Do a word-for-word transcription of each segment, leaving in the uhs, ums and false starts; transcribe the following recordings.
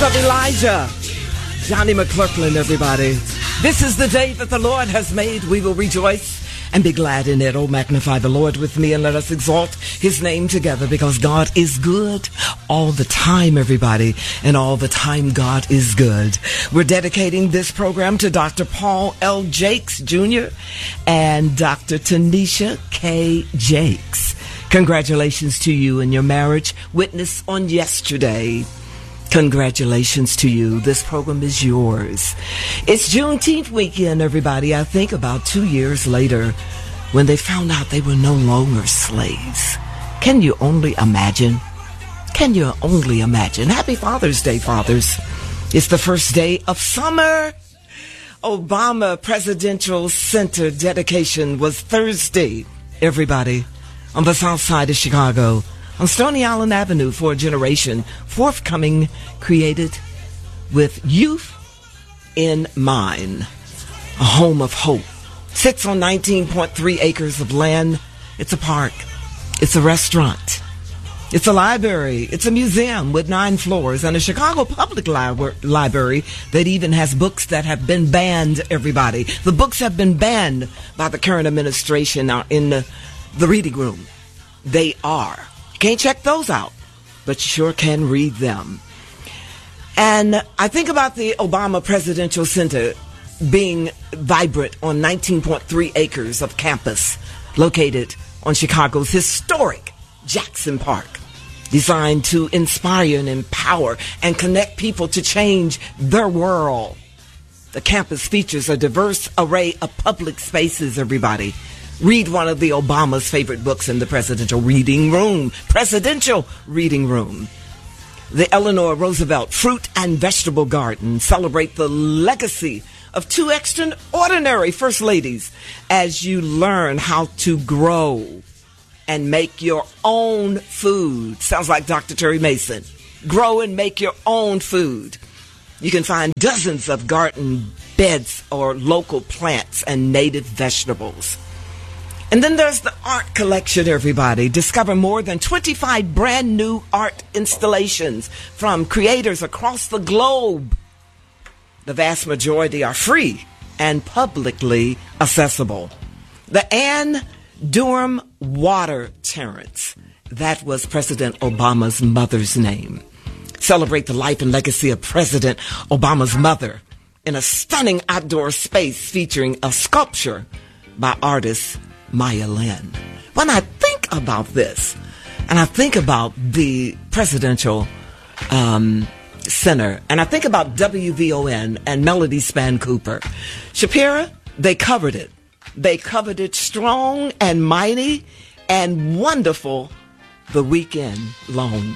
of Elijah. Johnny McClurkin, everybody. This is the day that the Lord has made. We will rejoice and be glad in it. Oh, magnify the Lord with me and let us exalt his name together, because God is good all the time, everybody. And all the time, God is good. We're dedicating this program to Doctor Paul L. Jakes, Junior and Doctor Tanisha K. Jakes. Congratulations to you and your marriage witness on yesterday. Congratulations to you. This program is yours. It's Juneteenth weekend, everybody. I think about two years later, when they found out they were no longer slaves. Can you only imagine? Can you only imagine? Happy Father's Day, fathers. It's the first day of summer. Obama Presidential Center dedication was Thursday, everybody, on the south side of Chicago, on Stony Island Avenue, for a generation forthcoming, created with youth in mind. A home of hope. Sits on nineteen point three acres of land. It's a park. It's a restaurant. It's a library. It's a museum with nine floors, and a Chicago Public Li- Library that even has books that have been banned, everybody. The books have been banned by the current administration are in the, the reading room. They are. Can't check those out, but you sure can read them. And I think about the Obama Presidential Center being vibrant on nineteen point three acres of campus located on Chicago's historic Jackson Park, designed to inspire and empower and connect people to change their world. The campus features a diverse array of public spaces, everybody. Read one of the Obama's favorite books in the presidential reading room. Presidential reading room. The Eleanor Roosevelt Fruit and Vegetable Garden celebrate the legacy of two extraordinary first ladies as you learn how to grow and make your own food. Sounds like Doctor Terry Mason. Grow and make your own food. You can find dozens of garden beds or local plants and native vegetables. And then there's the art collection, everybody. Discover more than twenty-five brand new art installations from creators across the globe. The vast majority are free and publicly accessible. The Ann Durham Water Terrace, that was President Obama's mother's name. Celebrate the life and legacy of President Obama's mother in a stunning outdoor space featuring a sculpture by artist Maya Lin. When I think about this, and I think about the Presidential um, Center, and I think about W V O N and Melody Span Cooper, Shapira, they covered it. They covered it strong and mighty and wonderful the weekend long.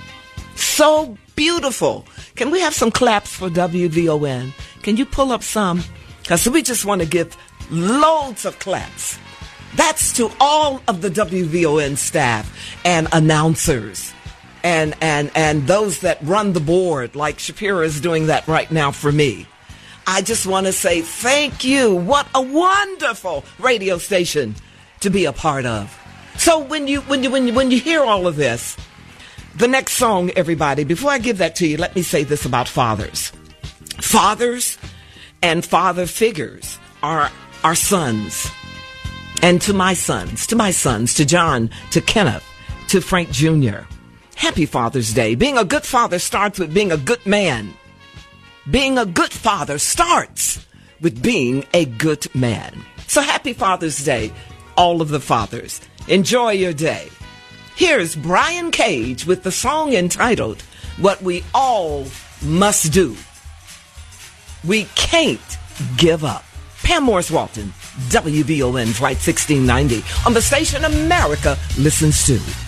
So beautiful. Can we have some claps for W V O N? Can you pull up some? Because we just want to give loads of claps. That's to all of the W V O N staff and announcers and and and those that run the board, like Shapira is doing that right now for me. I just want to say thank you. What a wonderful radio station to be a part of. So when you when you when you when you hear all of this, the next song, everybody, before I give that to you, let me say this about fathers. Fathers and father figures are our sons. And to my sons, to my sons, to John, to Kenneth, to Frank Junior, happy Father's Day. Being a good father starts with being a good man. Being a good father starts with being a good man. So happy Father's Day, all of the fathers. Enjoy your day. Here's Brian Cage with the song entitled, What We All Must Do. We can't give up. Pam Morris Walton, W V O N Flight sixteen ninety, on the station America listens to.